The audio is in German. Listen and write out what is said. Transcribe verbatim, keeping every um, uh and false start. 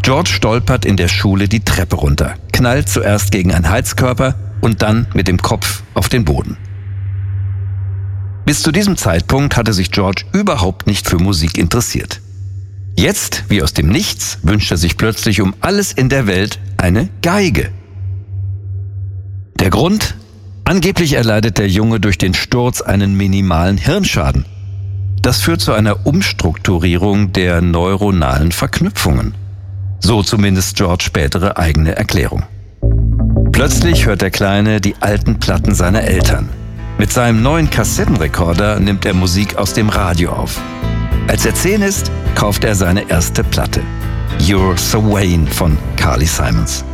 George stolpert in der Schule die Treppe runter, knallt zuerst gegen einen Heizkörper und dann mit dem Kopf auf den Boden. Bis zu diesem Zeitpunkt hatte sich George überhaupt nicht für Musik interessiert. Jetzt, wie aus dem Nichts, wünscht er sich plötzlich um alles in der Welt eine Geige. Der Grund? Angeblich erleidet der Junge durch den Sturz einen minimalen Hirnschaden. Das führt zu einer Umstrukturierung der neuronalen Verknüpfungen. So zumindest George' spätere eigene Erklärung. Plötzlich hört der Kleine die alten Platten seiner Eltern. Mit seinem neuen Kassettenrekorder nimmt er Musik aus dem Radio auf. Als er zehn ist, kauft er seine erste Platte. You're So Vain von Carly Simons.